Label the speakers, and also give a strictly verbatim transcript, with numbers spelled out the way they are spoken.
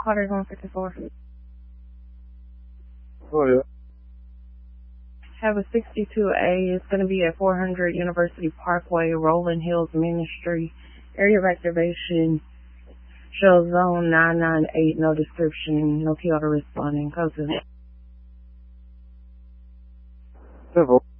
Speaker 1: Carter one fifty-four.
Speaker 2: Oh, yeah.
Speaker 1: Have a sixty-two A. It's going to be at four hundred University Parkway, Rolling Hills Ministry. Area of activation shows zone nine nine eight. No description. No key auto responding. Code to
Speaker 2: Civil.